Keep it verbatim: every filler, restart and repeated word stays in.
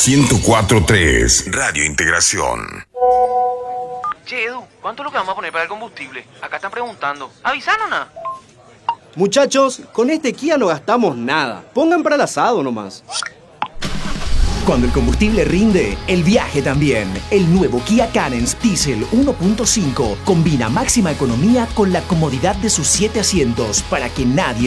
ciento cuatro punto tres Radio Integración. Che, Edu, ¿cuánto es lo que vamos a poner para el combustible? Acá están preguntando. ¿Avisaron nada? Muchachos, con este Kia no gastamos nada. Pongan para el asado nomás. Cuando el combustible rinde, el viaje también. El nuevo Kia Carens Diesel uno punto cinco combina máxima economía con la comodidad de sus siete asientos para que nadie